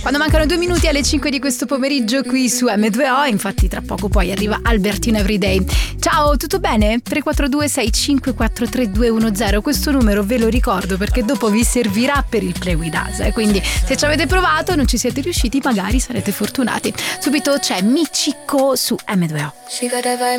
Quando mancano 2 minuti alle 5 di questo pomeriggio qui su M2O, infatti tra poco poi arriva Albertino Everyday. Ciao, tutto bene? 342 6543 3210, questo numero ve lo ricordo perché dopo vi servirà per il Play With Us, quindi se ci avete provato e non ci siete riusciti magari sarete fortunati. Subito c'è Michiko su M2O. Si vedeva